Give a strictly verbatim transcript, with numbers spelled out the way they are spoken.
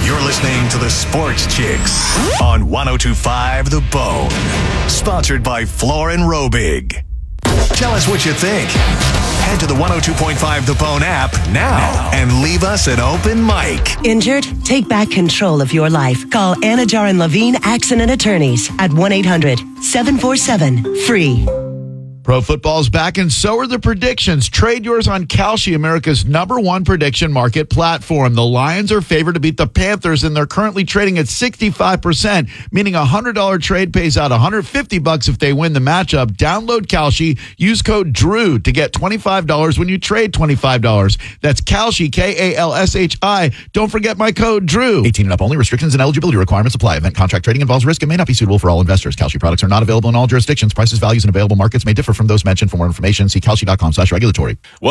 You're listening to the Sports Chicks on one oh two point five The Bone. Sponsored by Floor and Robig. Tell us what you think. Head to the one oh two point five The Bone app now and leave us an open mic. Injured? Take back control of your life. Call Anajar and Levine Accident Attorneys at one eight hundred seven four seven free. Pro football's back, and so are the predictions. Trade yours on Kalshi, America's number one prediction market platform. The Lions are favored to beat the Panthers, and they're currently trading at sixty-five percent, meaning a one hundred dollars trade pays out one hundred fifty bucks if they win the matchup. Download Kalshi. Use code DREW to get twenty-five dollars when you trade twenty-five dollars. That's Kalshi, K A L S H I. Don't forget my code DREW. eighteen and up only. Restrictions and eligibility requirements apply. Event contract trading involves risk and may not be suitable for all investors. Kalshi products are not available in all jurisdictions. Prices, values, and available markets may differ from those mentioned. For more information, see Kalshi dot com slash regulatory.